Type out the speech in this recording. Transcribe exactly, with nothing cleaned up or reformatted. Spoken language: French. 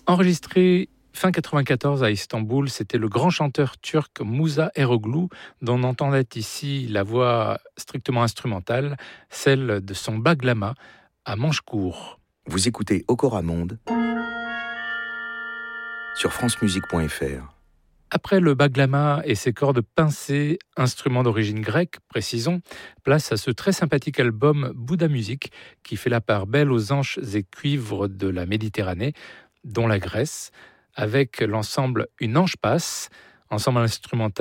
Enregistré fin quatre-vingt-quatorze à Istanbul, c'était le grand chanteur turc Musa Eroglu, dont on entendait ici la voix strictement instrumentale, celle de son baglama à manche court. Vous écoutez Okora Monde sur francemusique point f r. Après le baglama et ses cordes pincées, instrument d'origine grecque, précisons, place à ce très sympathique album Bouddha Music, qui fait la part belle aux anches et cuivres de la Méditerranée, dont la Grèce, avec l'ensemble Une Anche Passe, ensemble instrumental